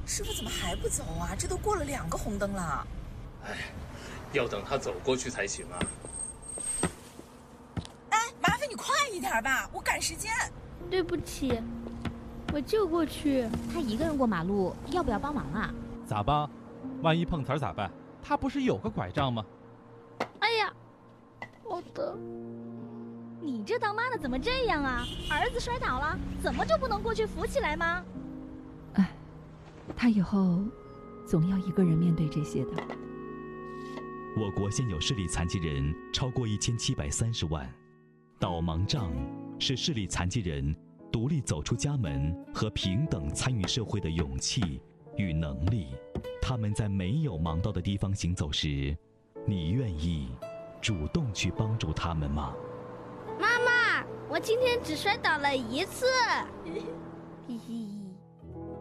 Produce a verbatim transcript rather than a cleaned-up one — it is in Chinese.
师傅怎么还不走啊？这都过了两个红灯了。 哎，要等他走过去才行啊。 哎，麻烦你快一点吧，我赶时间。 对不起，我就过去。 他一个人过马路，要不要帮忙啊？ 咋帮？万一碰瓷儿咋办？他不是有个拐杖吗？ 哎呀，好疼！ 你这当妈的怎么这样啊？儿子摔倒了，怎么就不能过去扶起来吗？ 哎，他以后总要一个人面对这些的。 我国现有视力残疾人超过一千七百三十万，导盲杖是视力残疾人独立走出家门和平等参与社会的勇气与能力。他们在没有盲道的地方行走时，你愿意主动去帮助他们吗？ 妈妈，我今天只摔倒了一次。嘿嘿。